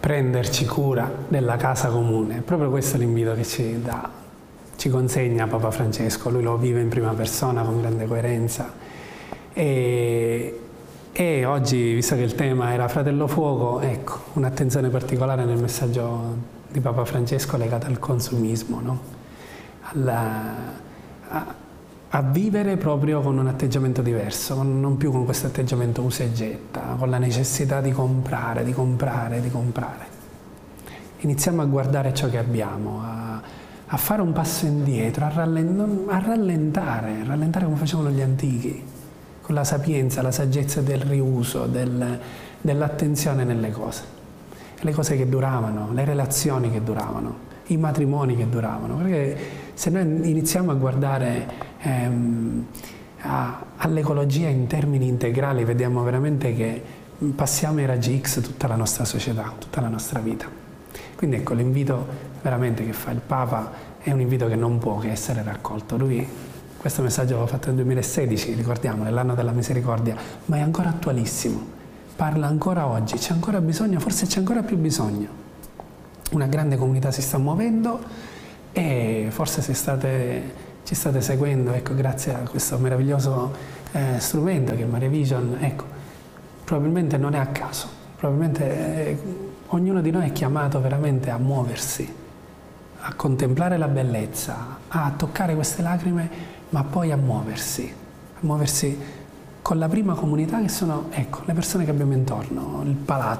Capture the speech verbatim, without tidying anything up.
prenderci cura della casa comune. Proprio questo è l'invito che ci dà, ci consegna Papa Francesco. Lui lo vive in prima persona con grande coerenza. E, e oggi, visto che il tema era Fratello Fuoco, ecco, un'attenzione particolare nel messaggio di Papa Francesco legata al consumismo, no? Alla, a, a vivere proprio con un atteggiamento diverso, con, non più con questo atteggiamento usa e getta, con la necessità di comprare, di comprare, di comprare. Iniziamo a guardare ciò che abbiamo, a, a fare un passo indietro, a, rallent- a rallentare, a rallentare come facevano gli antichi, con la sapienza, la saggezza del riuso, del, dell'attenzione nelle cose. Le cose che duravano, le relazioni che duravano, i matrimoni che duravano, perché se noi iniziamo a guardare ehm, all'ecologia in termini integrali, vediamo veramente che passiamo ai raggi X tutta la nostra società, tutta la nostra vita. Quindi ecco, l'invito veramente che fa il Papa è un invito che non può che essere raccolto. Lui questo messaggio l'ho fatto nel duemilasedici, ricordiamo, nell'anno della misericordia, ma è ancora attualissimo, parla ancora oggi, c'è ancora bisogno, forse c'è ancora più bisogno. Una grande comunità si sta muovendo e forse se state, ci state seguendo, ecco, grazie a questo meraviglioso eh, strumento che è Maria Vision, ecco, probabilmente non è a caso, probabilmente eh, ognuno di noi è chiamato veramente a muoversi, a contemplare la bellezza, a toccare queste lacrime, ma poi a muoversi, a muoversi con la prima comunità che sono, ecco, le persone che abbiamo intorno, il palazzo.